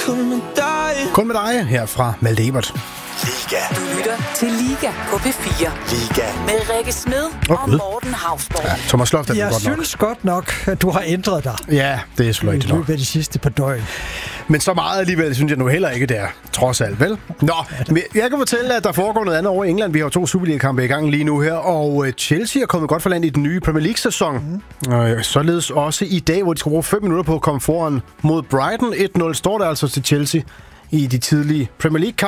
Kun med dig her fra Malte Ebert. Liga. Du lytter til Liga på P4. Liga. Med Rikke Smed og Morten Hausborg. Ja, Thomas Loft er det Jeg godt nok. synes godt nok, at du har ændret dig Ja, det er sgu i rigtigt nok. løbet af de sidste par døgn. Men så meget alligevel synes jeg nu heller ikke, det er. Trods alt, vel? Nå, men jeg kan fortælle, at der foregår noget andet over i England. Vi har jo 2 Superliga-kampe i gang lige nu her, og Chelsea er kommet godt for land i den nye Premier League-sæson. Således også i dag, hvor de skal bruge 5 minutter på at komme foran mod Brighton. 1-0 står der altså til Chelsea i de tidlige Premier League-kampe.